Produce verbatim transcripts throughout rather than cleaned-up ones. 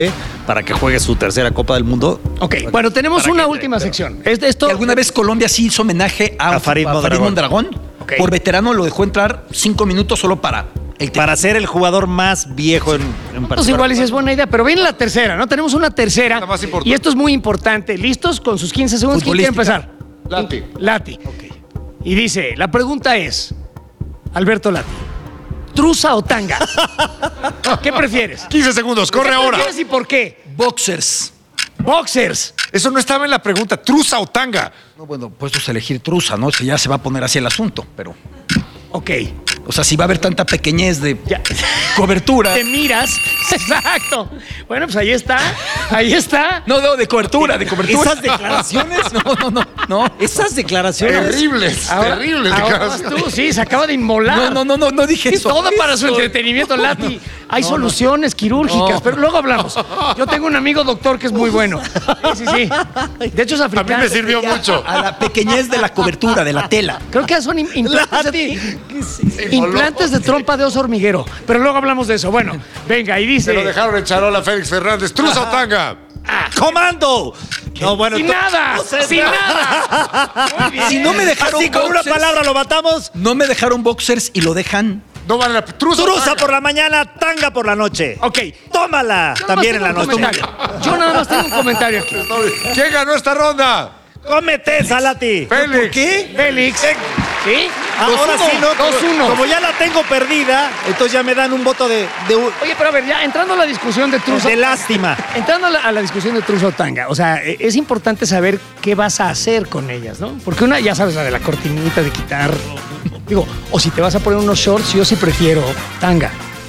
para que juegue su tercera Copa del Mundo. Ok, bueno, tenemos una última sección. ¿Es esto? Que alguna vez Colombia sí hizo homenaje a, A Farid a Farid Mondragón. Mondragón. Ok. Por veterano lo dejó entrar cinco minutos solo para el Para ser el jugador más viejo en, en Pues participar. igual y si es buena idea, pero viene la tercera, ¿no? Tenemos una tercera. La más importante. Y esto es muy importante. ¿Listos? Con sus quince segundos. ¿Quién quiere empezar? Lati. Lati. Y dice, la pregunta es, Alberto Lati, ¿trusa o tanga? ¿Qué prefieres? quince segundos, corre ¿Qué ahora. prefieres y por qué? boxers. Boxers. Eso no estaba en la pregunta. ¿Trusa o tanga? No, bueno, puestos a elegir truza, ¿no? Si ya se va a poner así el asunto, pero... Ok. O sea, si va a haber tanta pequeñez de Ya. cobertura. Te miras. Exacto. Bueno, pues ahí está. Ahí está. No, no, de cobertura, de cobertura. Esas declaraciones. No, no, no, no. Esas declaraciones. Terribles, Ahora- terribles ahora declaraciones. vas tú, sí, se acaba de inmolar. No, no, no, no, no dije eso. Todo para su entretenimiento, Lati. Hay soluciones quirúrgicas, pero luego hablamos. Yo tengo un amigo doctor que es muy bueno. Sí, sí, sí. De hecho es A mí africano. me sirvió mucho. A la pequeñez de la cobertura, de la tela. Creo que son im- implantes, de, Inmoló. implantes de trompa de oso hormiguero. Pero luego hablamos de eso. Bueno, venga, y Se lo dice... dejaron en charola a Félix Fernández. ¿Trusa o tanga? ¡Comando! No, bueno, ¡Sin to- nada! no sé, ¡Sin no. nada! Muy bien. Si no me dejaron Así con una boxers, palabra lo matamos. no me dejaron boxers y lo dejan. No vale la ¿Trusa o Truza tanga? por la mañana, tanga por la noche. Ok. Tómala Yo también en nada la más tengo un noche. comentario. Yo nada más tengo un comentario aquí. ¿Quién ganó esta ronda? Cómete, Salati. Félix. ¿Qué? Félix. ¿Sí? Ahora sí, no. dos uno. Como ya la tengo perdida, entonces ya me dan un voto de, de, Oye, pero a ver, ya entrando a la discusión de Truza. de lástima. Entrando a la, a la discusión de Truza o tanga, o sea, eh, es importante saber qué vas a hacer con ellas, ¿no? Porque una, ya sabes, la de la cortinita, de quitar. Digo, o si te vas a poner unos shorts, yo sí prefiero tanga.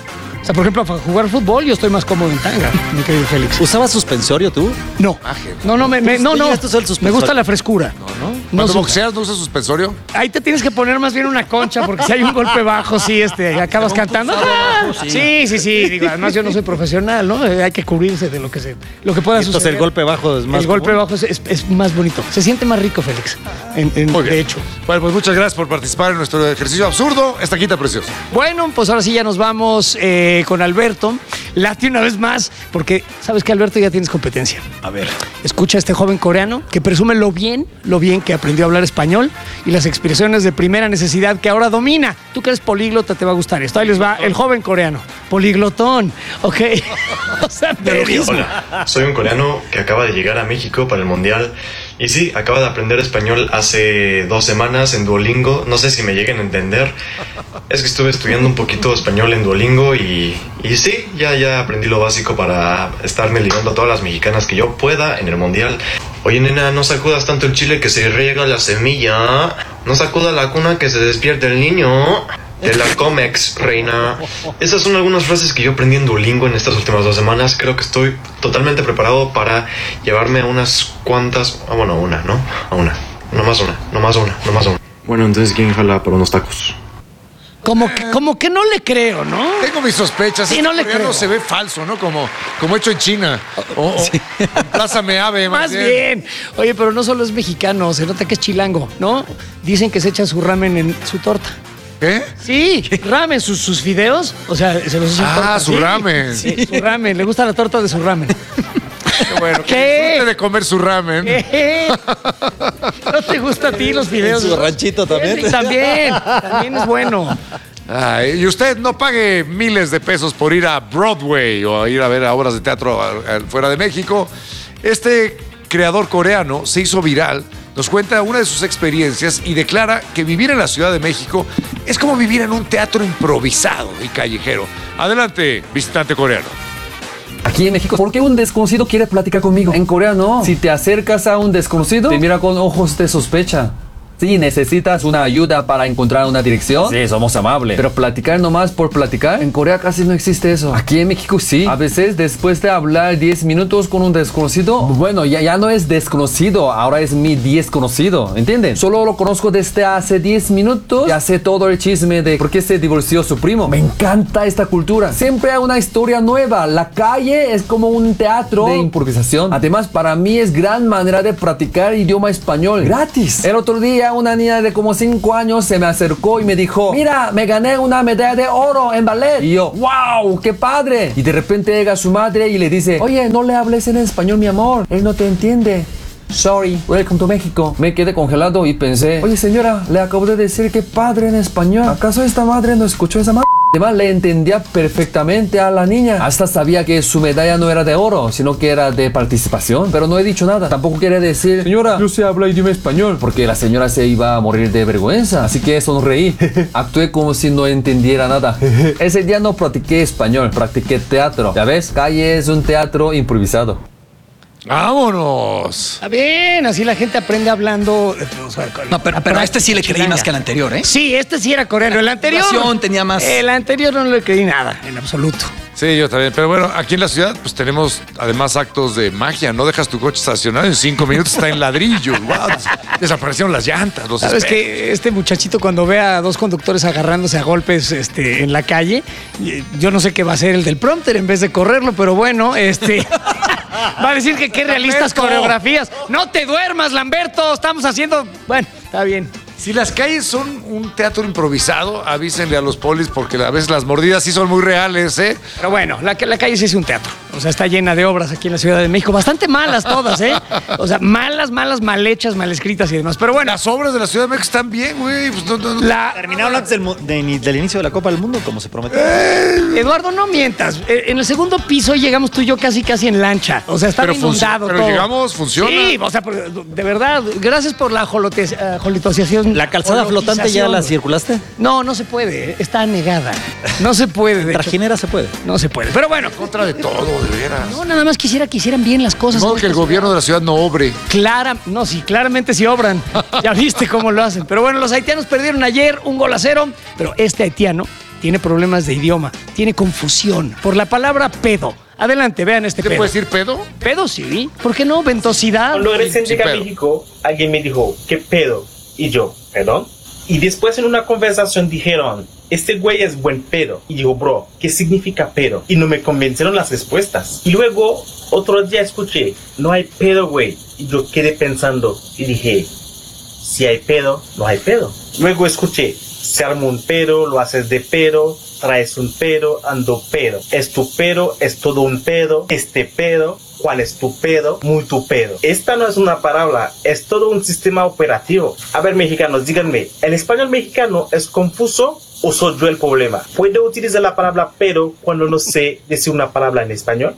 O sea, por ejemplo, para jugar fútbol, yo estoy más cómodo en tanga, mi querido Félix. ¿Usabas suspensorio tú? No. No, no, me, me- no, no. llegaste a usar el Me suspensorio. gusta la frescura. No, no. Cuando se usa. boxeas, ¿no usas suspensorio? Ahí te tienes que poner más bien una concha, porque si hay un golpe bajo, sí, este, acabas cantando. ¡Ah! Sí, sí, sí. Digo, además, yo no soy profesional, ¿no? Eh, Hay que cubrirse de lo que se, lo que pueda Entonces suceder. el golpe bajo es más El golpe común. bajo es, es- es más bonito. Se siente más rico, Félix. En, en- Muy bien. de hecho. Bueno, pues muchas gracias por participar en nuestro ejercicio absurdo. Esta quita preciosa. Bueno, pues ahora sí ya nos vamos eh, con Alberto. Lati una vez más, porque sabes que Alberto ya tienes competencia. A ver. Escucha a este joven coreano que presume lo bien, lo bien que aprendió a hablar español y las expresiones de primera necesidad que ahora domina. Tú que eres políglota te va a gustar esto. Ahí les va el joven coreano. Poliglotón, ¿ok? O sea, periodismo. Hola, soy un coreano que acaba de llegar a México para el Mundial y sí, acaba de aprender español hace dos semanas en Duolingo. No sé si me lleguen a entender. Es que estuve estudiando un poquito español en Duolingo y, y sí, ya, ya aprendí lo básico para estarme ligando a todas las mexicanas que yo pueda en el Mundial. Oye, nena, no sacudas tanto el chile que se riega la semilla. No sacuda la cuna que se despierte el niño. De la Comex, reina. Esas son algunas frases que yo aprendí en Duolingo en estas últimas dos semanas. Creo que estoy totalmente preparado para llevarme a unas cuantas... Ah, bueno, una, ¿no? A una. No más una, no más una, no más una. Bueno, entonces, ¿quién jala por unos tacos? Como que, como que no le creo, ¿no? Tengo mis sospechas. Sí, Este no le coreano creo. se ve falso, ¿no? Como, como hecho en China. O, o en Plaza Meave, más, Más bien. Oye, pero no solo es mexicano, se nota que es chilango, ¿no? Dicen que se echa su ramen en su torta. ¿Qué? Sí, ramen, sus, sus fideos, o sea, se los echa en Ah, torta. su Sí, ramen. Sí, su ramen, le gusta la torta de su ramen. Qué bueno. que ¿Qué? disfrute de comer su ramen. ¿Qué? ¿No te gusta a ti los fideos? su ranchito también. Sí, también, también es bueno. Ay, y usted no pague miles de pesos por ir a Broadway o a ir a ver a obras de teatro a- a- fuera de México. Este creador coreano se hizo viral, nos cuenta una de sus experiencias y declara que vivir en la Ciudad de México es como vivir en un teatro improvisado y callejero. Adelante, visitante coreano. Aquí en México, ¿por qué un desconocido quiere platicar conmigo? En Corea no. Si te acercas a un desconocido, te mira con ojos de sospecha. Si necesitas una ayuda para encontrar una dirección, sí, somos amables. Pero platicar nomás por platicar, en Corea casi no existe eso. Aquí en México sí. A veces después de hablar diez minutos con un desconocido, bueno, ya, ya no es desconocido, ahora es mi desconocido, ¿entienden? Solo lo conozco desde hace diez minutos, ya sé todo el chisme de por qué se divorció su primo. Me encanta esta cultura. Siempre hay una historia nueva. La calle es como un teatro de improvisación. Además, para mí es gran manera de practicar idioma español gratis. El otro día día una niña de como cinco años se me acercó y me dijo, mira, me gané una medalla de oro en ballet. Y yo, wow, qué padre. Y de repente llega su madre y le dice, oye, no le hables en español, mi amor, él no te entiende. Sorry, welcome to México. Me quedé congelado y pensé, oye señora, le acabo de decir que padre en español. ¿Acaso esta madre no escuchó esa madre? Además le entendía perfectamente a la niña. Hasta sabía que su medalla no era de oro, sino que era de participación. Pero no he dicho nada. Tampoco quiere decir, señora, yo sé hablar idioma español. Porque la señora se iba a morir de vergüenza. Así que sonreí. Actué como si no entendiera nada. Ese día no practiqué español, practiqué teatro. Ya ves, Calle es un teatro improvisado. ¡Vámonos! Está bien, así la gente aprende hablando. Pues, con, No, pero, pero a este sí le creí más que al anterior, ¿eh? Sí, este sí era coreano. El anterior. La tenía más. El anterior no le creí nada, en absoluto. Sí, yo también. Pero bueno, aquí en la ciudad, pues tenemos además actos de magia. No dejas tu coche estacionado en cinco minutos, está en ladrillos. Wow, desaparecieron las llantas. Los Sabes espejos. que este muchachito, cuando ve a dos conductores agarrándose a golpes este, en la calle, yo no sé qué va a hacer el del prompter en vez de correrlo, pero bueno, este. Va a decir que qué realistas coreografías. No te duermas, Lamberto. Estamos haciendo. Bueno, está bien. Si las calles son un teatro improvisado, avísenle a los polis porque a veces las mordidas sí son muy reales, ¿eh? Pero bueno, la, la calle sí es un teatro. O sea, está llena de obras aquí en la Ciudad de México. Bastante malas todas, ¿eh? O sea, malas, malas, mal hechas, mal escritas y demás. Pero bueno. Las obras de la Ciudad de México están bien, güey. Pues no, no, no. La... Terminaron antes del, mu- de- del inicio de la Copa del Mundo, como se prometió. Eduardo, no mientas. Eh, En el segundo piso llegamos tú y yo casi, casi en lancha. O sea, estaba Pero func- inundado pero todo. llegamos, funciona. Sí, o sea, por- de verdad, gracias por la jolote- eh, jolitoseación. ¿La calzada flotante ya la circulaste? No, no se puede. Está negada. No se puede, de hecho. Trajinera se puede. No se puede. Pero bueno. Contra de todo, de veras. No, nada más quisiera que hicieran bien las cosas. No, en que el esta gobierno de la ciudad no obre. ciudad. Clara, no, sí, claramente sí obran. Ya viste cómo lo hacen. Pero bueno, los haitianos perdieron ayer un gol a cero, pero este haitiano tiene problemas de idioma, tiene confusión por la palabra pedo. Adelante, vean este ¿Te pedo. puede decir pedo? Pedo, sí. ¿Por qué no? Ventosidad. Cuando recién Sí, llegué a pedo. México, alguien me dijo, ¿qué pedo? Y yo, ¿perdón? Y después en una conversación dijeron, este güey es buen pedo. Y digo, bro, ¿qué significa pedo? Y no me convencieron las respuestas. Y luego, otro día escuché, no hay pedo, güey. Y yo quedé pensando y dije, si hay pedo, no hay pedo. Luego escuché, se arma un pedo, lo haces de pedo, traes un pedo, ando pedo. Es tu pedo, es todo un pedo, este pedo. ¿Cuál es tu pedo? Muy tu pedo. Esta no es una palabra, es todo un sistema operativo. A ver, mexicanos, díganme, ¿el español mexicano es confuso o soy yo el problema? ¿Puedo utilizar la palabra pedo cuando no sé decir una palabra en español?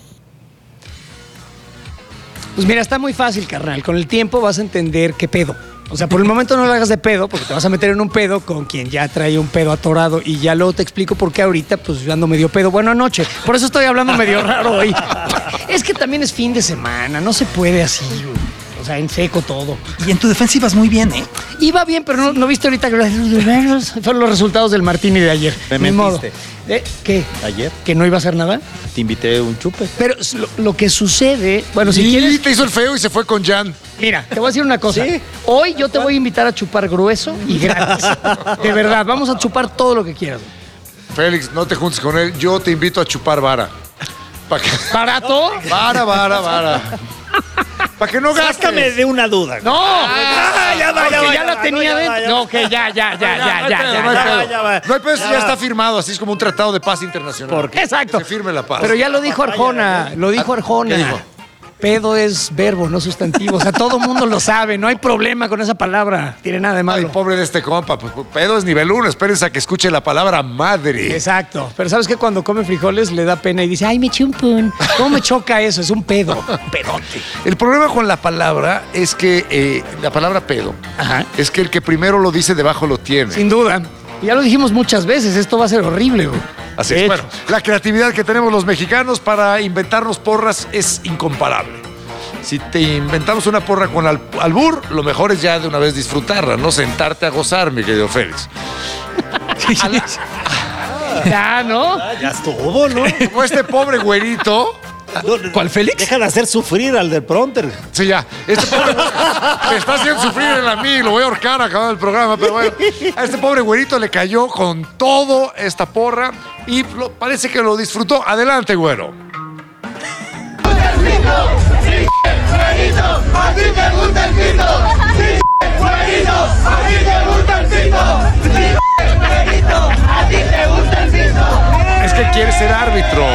Pues mira, está muy fácil, carnal. Con el tiempo vas a entender qué pedo. O sea, por el momento no lo hagas de pedo, porque te vas a meter en un pedo con quien ya trae un pedo atorado y ya luego te explico por qué ahorita, pues yo ando medio pedo. Buena noche. Por eso estoy hablando medio raro hoy. Es que también es fin de semana, no se puede así, güey. O sea, en seco todo. Y en tu defensa ibas muy bien, ¿eh? Iba bien, pero no, no viste ahorita que fueron los resultados del Martini de ayer. Me Ni modo. mentiste. ¿Eh? ¿Qué? Ayer ¿Que no iba a hacer nada? te invité un chupe. Pero lo, lo que sucede, bueno, si y quieres, te hizo el feo y se fue con Jan. mira, te voy a decir una cosa. Sí. Hoy yo te voy a invitar a chupar grueso y gratis. De verdad, vamos a chupar todo lo que quieras. Félix, no te juntes con él. Yo te invito a chupar vara. ¿Para qué? ¿Barato? Vara, vara, vara. Para que no gastes. Sácame de una duda. No. Ah, ya va, Ok, ya va, ya ya la va, tenía no, ya dentro. va, ya No, va. que ya, ya, ya, ya, No hay ya, pedo, ya, no hay ya. pedo. ya va. No hay pedo, Ya ya va. está firmado, así es como un tratado de paz internacional. ¿Por qué? Exacto. Que se firme la paz. Pero ya lo dijo Arjona, lo dijo Arjona. ¿Qué dijo? Pedo es verbo, no sustantivo. O sea, todo mundo lo sabe, no hay problema con esa palabra. Tiene nada de Ay, malo. pobre de este compa, pues pedo es nivel uno. Espérense a que escuche la palabra madre. Exacto. Pero ¿sabes qué? Cuando come frijoles le da pena y dice, ay, me eché un pun. ¿Cómo me choca eso? Es un pedo. Un pedote. El problema con la palabra es que eh, la palabra pedo Ajá. es que el que primero lo dice debajo lo tiene. Sin duda. Ya lo dijimos muchas veces, esto va a ser horrible, güey. Así De es. hecho. Bueno, la creatividad que tenemos los mexicanos para inventarnos porras es incomparable. Si te inventamos una porra con al- albur, lo mejor es ya de una vez disfrutarla, no sentarte a gozar, mi querido Félix. Ya, ¿no? Ah, ya estuvo, ¿no? Como este pobre güerito. ¿Cuál, Félix? Deja de hacer sufrir al del prompter. Sí, ya. Este pobre me está haciendo sufrir en a mí, lo voy a ahorcar acabando el programa, pero bueno. A este pobre güerito le cayó con todo esta porra y lo- parece que lo disfrutó. Adelante, güero. ¡A ti te gusta el pito! ¡Sí, güerito! pito, a ti te gusta el pito. A ti te gusta el pito. Es que quiere ser árbitro.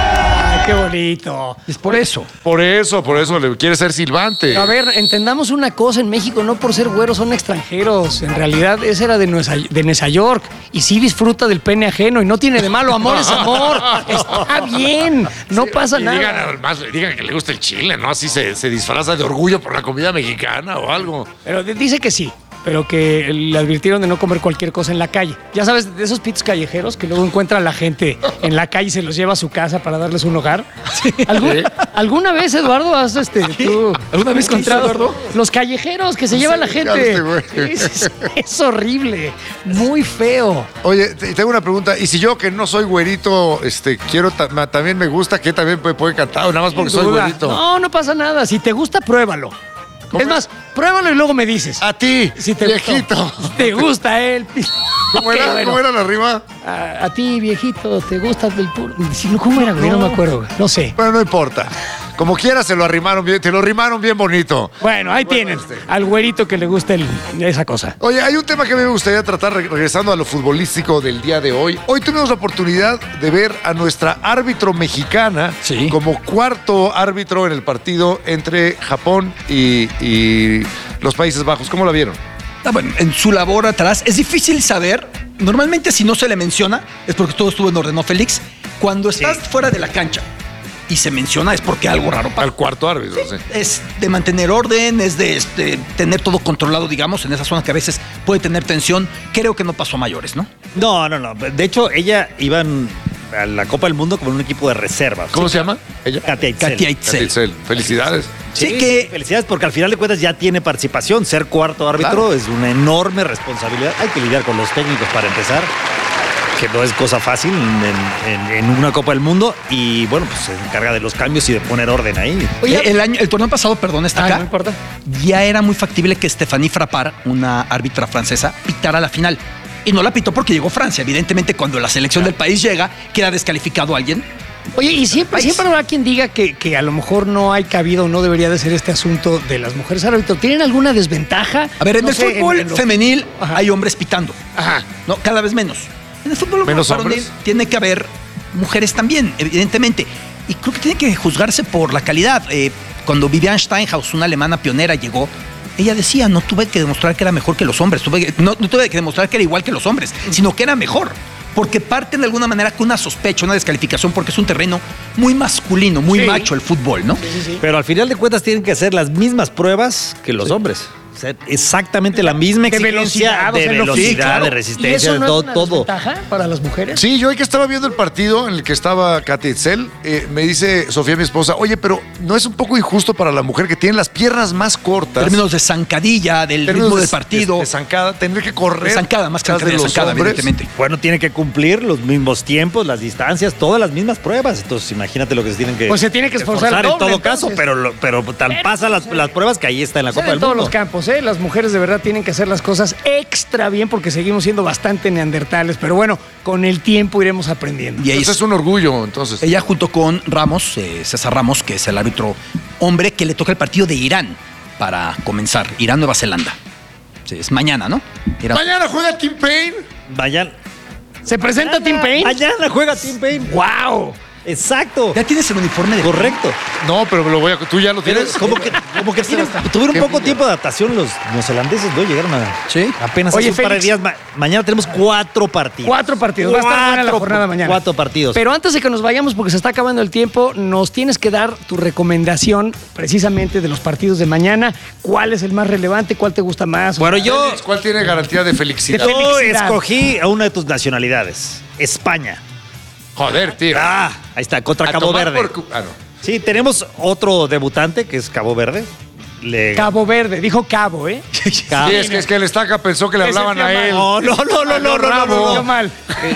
Ay, qué bonito. Es por eso. Por eso, por eso le quiere ser silbante. A ver, entendamos una cosa, en México no por ser güeros son extranjeros. En realidad ese era de Nueva, de Nueva York y sí disfruta del pene ajeno y no tiene de malo, amor es amor. Está bien, no pasa y nada. Digan, además, digan que le gusta el chile, ¿no? Así se, se disfraza de orgullo por la comida mexicana o algo. Pero dice que sí, pero que le advirtieron de no comer cualquier cosa en la calle. Ya sabes, de esos pitos callejeros que luego encuentra la gente en la calle y se los lleva a su casa para darles un hogar. ¿Algún- Sí. ¿Alguna vez, Eduardo, has este, tú ¿Alguna vez encontrado qué hizo, Eduardo? los callejeros que se lleva la gente? este güey. Es, es- es horrible, muy feo. Oye, te- tengo una pregunta. ¿Y si yo, que no soy güerito, este, quiero ta- ma- también me gusta, que también me puede cantar? Nada más porque Sin soy duda. güerito. No, no pasa nada. Si te gusta, pruébalo. ¿Cómo Es más, pruébalo y luego me dices. A ti, Si te viejito. gustó. ¿Te gusta él? ¿Cómo Ok, era? bueno. ¿Cómo era la rima? A, a ti, viejito, ¿te gusta el puro? Si no, ¿cómo era, güey? No. me acuerdo, güey. No sé. Bueno, no importa. Como quiera se lo arrimaron bien, te lo arrimaron bien bonito. Bueno, ahí tienen. Al güerito que le gusta el- esa cosa. Oye, hay un tema que me gustaría tratar re- regresando a lo futbolístico del día de hoy. Hoy tuvimos la oportunidad de ver a nuestra árbitro mexicana Sí. como cuarto árbitro en el partido entre Japón y, y los Países Bajos. ¿Cómo la vieron? Ah, bueno, en su labor atrás es difícil saber. Normalmente si no se le menciona es porque todo estuvo en orden, ¿no, Félix? Cuando estás fuera de la cancha y se menciona es porque algo raro pasa. Al cuarto árbitro, sí. Es de mantener orden, es de este, tener todo controlado, digamos, en esa zona que a veces puede tener tensión. Creo que no pasó a mayores, ¿no? No, no, no. De hecho, ella iba en- a la Copa del Mundo como en un equipo de reserva. ¿Cómo se llama? Ella. Katia Itzel. Katia Itzel. Itzel. Felicidades. Sí, Sí, que- felicidades, porque al final de cuentas ya tiene participación. Ser cuarto árbitro Claro. es una enorme responsabilidad. Hay que lidiar con los técnicos para empezar, que no es cosa fácil en, en- en una Copa del Mundo. Y bueno, pues se encarga de los cambios y de poner orden ahí. Oye, el, año, el torneo pasado, perdón, está Ah, acá. no importa. Ya era muy factible que Stéphanie Frappart, una árbitra francesa, pitara la final. Y no la pitó porque llegó Francia. Evidentemente, cuando la selección del país llega, queda descalificado alguien. Oye, y siempre, siempre habrá quien diga que, que a lo mejor no hay cabida o no debería de ser este asunto de las mujeres árbitros. ¿Tienen alguna desventaja? A ver, en No el sé, fútbol en lo- femenil Ajá. hay hombres pitando. Ajá. No, cada vez menos. En el fútbol ¿Menos varonil hombres? tiene que haber mujeres también, evidentemente. Y creo que tiene que juzgarse por la calidad. Eh, cuando Vivian Steinhaus, una alemana pionera, llegó, ella decía, no tuve que demostrar que era mejor que los hombres, tuve que- no, no tuve que demostrar que era igual que los hombres, sino que era mejor. Porque parten de alguna manera con una sospecha, una descalificación, porque es un terreno muy masculino, muy Sí. macho el fútbol, ¿no? Pero al final de cuentas tienen que hacer las mismas pruebas que los hombres. O sea, exactamente la misma De exigencia velocidad, o de sea, lo- velocidad, sí, claro. de ¿Y resistencia, eso de no todo, es una todo. desventaja para las mujeres? Sí, yo hoy que estaba viendo el partido en el que estaba Katia Itzel, eh, me dice Sofía, mi esposa, oye, pero ¿no es un poco injusto para la mujer que tiene las piernas más cortas? Términos de zancadilla, del términos ritmo de- del partido. De, de zancada, tener que correr. De zancada, más que tras zancadilla, de los zancada, hombres. evidentemente. Bueno, tiene que cumplir los mismos tiempos, las distancias, todas las mismas pruebas. Entonces, imagínate lo que se tienen que Pues se tiene que esforzar en doble, todo entonces. caso, pero, lo- pero tan Pero pasa las, sí. las pruebas que ahí está en la Sucede Copa en del todos Mundo. los campos, ¿eh? Las mujeres de verdad tienen que hacer las cosas extra bien porque seguimos siendo bastante neandertales. Pero bueno, con el tiempo iremos aprendiendo. Y ahí Eso es un orgullo, entonces. ella junto con Ramos, eh, César Ramos, que es el árbitro hombre que le toca el partido de Irán para comenzar. Irán-Nueva Zelanda. Sí, es mañana, ¿no? Irán. Mañana juega Team Payne. Mañana, ¿Se presenta Tim Payne? mañana juega Team Payne. ¡Wow! Exacto. ¿Ya tienes el uniforme de Correcto. No, pero me lo voy a. ¿Tú ya lo Pero tienes? como que, como que tienen- tuvieron Qué poco envidia. tiempo de adaptación los neozelandeses, ¿no? Llegaron a Sí. apenas Oye, hace un par de Félix. días. Ma- mañana tenemos cuatro partidos. Cuatro partidos. Va a estar buena la Cuatro- jornada mañana. Cuatro partidos. Pero antes de que nos vayamos, porque se está acabando el tiempo, nos tienes que dar tu recomendación precisamente de los partidos de mañana. ¿Cuál es el más relevante? ¿Cuál te gusta más? Bueno, yo, Félix, ¿cuál tiene garantía de felicidad? De yo felicidad. escogí a una de tus nacionalidades, España. Joder, tío. Ah, ahí está, contra A Cabo tomar Verde. por cu- ah, no. Sí, tenemos otro debutante que es Cabo Verde. Le- Cabo Verde. Dijo Cabo, ¿eh? Ca- Sí, es que, es que el estaca pensó que le Ese hablaban tío a mal. él. No, no, no, no, no, no, no, Yo no. mal.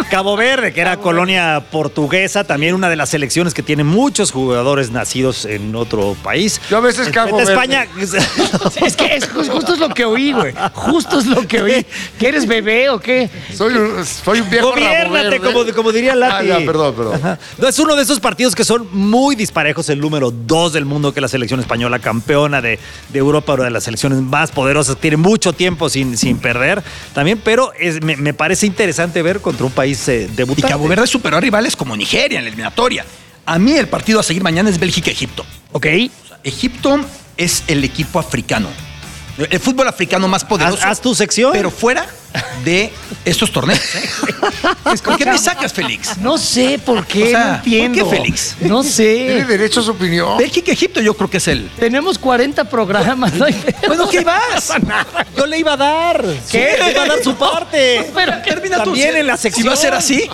Cabo Verde, que era colonia portuguesa, también una de las selecciones que tiene muchos jugadores nacidos en otro país. Yo a veces Cabo Verde. España. Es que es, justo es lo que oí, güey. Justo es lo que oí. ¿Que eres bebé o qué? Soy un, soy un viejo rabo Gobiérnate, verde. como, como diría Lati. Ah, ya, perdón, perdón. Ajá. No, es uno de esos partidos que son muy disparejos. El número dos del mundo, que es la selección española, campeona de, de Europa, una de las selecciones más poderosas. Tiene mucho tiempo sin, sin perder también, pero es, me, me parece interesante ver contra un país eh, Y debutante. Cabo Verde superó a rivales como Nigeria en la eliminatoria. A mí el partido a seguir mañana es Bélgica-Egipto. Ok. Egipto es el equipo africano. El fútbol africano más poderoso. Haz, haz tu sección. Pero fuera de estos torneos. ¿eh? ¿Por qué me sacas, Félix? No sé por qué, O sea, no entiendo. ¿por qué, Félix? No Tiene sé. derecho a su opinión. Bélgica-Egipto yo creo que es el... Tenemos cuarenta programas. ¿No? Bueno, ¿qué vas? Yo le iba a dar. ¿Qué? Le iba a dar su parte. Pero Termina tú. También en la sección. Si va a ser así.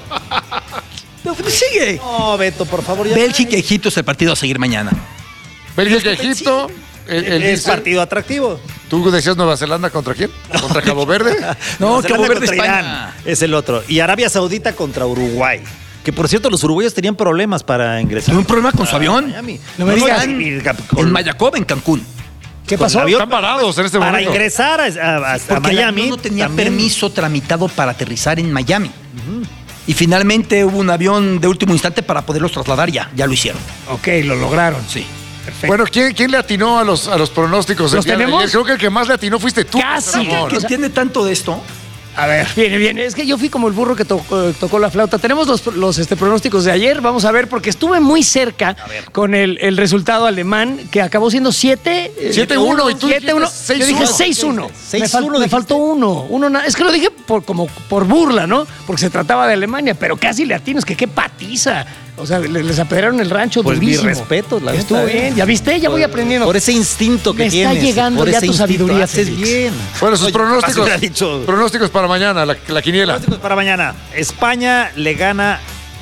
No, pues sigue. No, Beto, por favor. Ya Bélgica-Egipto es el partido a seguir mañana. Bélgica-Egipto. El, el es dice- partido atractivo. ¿Tú decías Nueva Zelanda contra quién? ¿Contra Cabo Verde? No, Nueva Cabo Zelanda Verde, contra España. Irán es el otro. Y Arabia Saudita contra Uruguay. Que por cierto, los uruguayos tenían problemas para ingresar. Tuve un problema con su a avión. Miami. No me digas. y- y- En Mayacob, en Cancún. ¿Qué con pasó? el avión Están parados en este para momento. ingresar a, a- a Porque el Miami. avión no tenía también- permiso tramitado para aterrizar en Miami. Y finalmente hubo un avión de último instante para poderlos trasladar ya. Ya lo hicieron. Ok, lo lograron. Sí. Perfecto. Bueno, ¿quién, quién le atinó a los, a los pronósticos? el ¿Los día de tenemos? ayer? Creo que el que más le atinó fuiste tú. Casi. José Ramón. ¿Qué entiende tanto de esto? A ver, viene, viene. Es que yo fui como el burro que tocó, tocó la flauta. Tenemos los, los este, pronósticos de ayer. Vamos a ver, porque estuve muy cerca con el, el resultado alemán, que acabó siendo siete siete uno, y tú siete uno. dijiste Yo dije seis uno. seis uno. seis Me, fal- uno me dijiste. faltó uno. uno na- es que lo dije por, como por burla, ¿no? Porque se trataba de Alemania, pero casi le atino. Es que qué patiza. O sea, le- les apedrearon el rancho Pues durísimo. mis respetos, la Estuvo neta, ¿eh? bien. ¿Ya viste? Ya voy aprendiendo. Por ese instinto que Me está tienes. llegando por ya ese tu instinto, sabiduría, haces Félix. bien. Bueno, sus Oye, pronósticos. así hubiera dicho. Pronósticos para mañana, la, la quiniela. Pronósticos para mañana. España le gana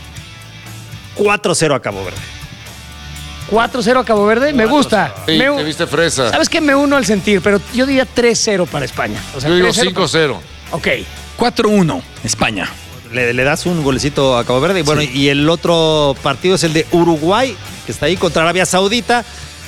cuatro cero a Cabo Verde. cuatro cero a Cabo Verde. Me gusta. Sí, Me- te viste fresa. ¿Sabes qué? Me uno al sentir, pero yo diría tres cero para España. O sea, Yo digo tres cero cinco cero. para- Ok. cuatro uno, España. Le, le das un golecito a Cabo Verde. Y bueno, y el otro partido es el de Uruguay, que está ahí contra Arabia Saudita.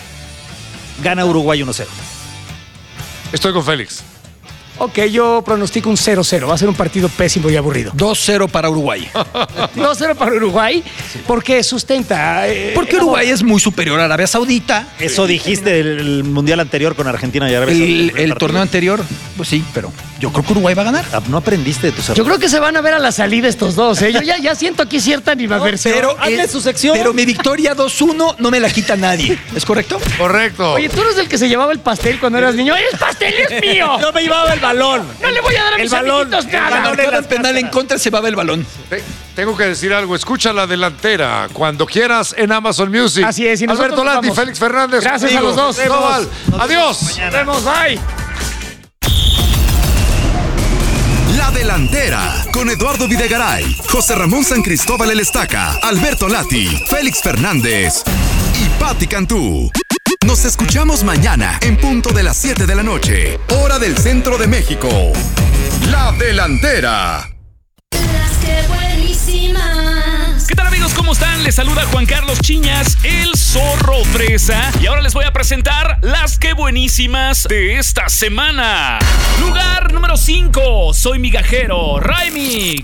Gana Uruguay uno cero. Estoy con Félix. Ok, yo pronostico un cero cero. Va a ser un partido pésimo y aburrido. dos cero para Uruguay. dos cero para Uruguay, porque sustenta. eh, Porque Uruguay es muy superior a Arabia Saudita. Eso dijiste del mundial anterior con Argentina y Arabia El, Saudita. el partido. torneo anterior, pues sí, pero yo creo que Uruguay va a ganar. Ah, No aprendiste de tus errores. Yo creo que se van a ver a la salida estos dos. ¿eh? Yo ya, ya siento aquí cierta animadversión. Pero, hazle eh, su sección. pero mi victoria dos uno no me la quita nadie. ¿Es correcto? Correcto. Oye, tú eres el que se llevaba el pastel cuando eras niño. ¡El pastel es mío! Yo me llevaba el balón. No le voy a dar a El mis balón, amiguitos el nada. balón. Cuando de era las penal cartas. en contra, se va el balón. Te- tengo que decir algo. Escucha la delantera cuando quieras en Amazon Music. Así es, y Alberto nosotros Lati, vamos. Félix Fernández. Gracias a amigos. los dos. Noval. Nos Adiós. Nos vemos, bye. La Delantera, con Eduardo Videgaray, José Ramón San Cristóbal El Estaca, Alberto Lati, Félix Fernández y Patti Cantú. Nos escuchamos mañana en punto de las siete de la noche, hora del centro de México. La Delantera. Las que buenísimas. ¿Qué tal, amigos? ¿Cómo están? Les saluda Juan Carlos Chiñas, el Zorro Fresa. Y ahora les voy a presentar las que buenísimas de esta semana. Lugar número cinco. Soy migajero. Raimi.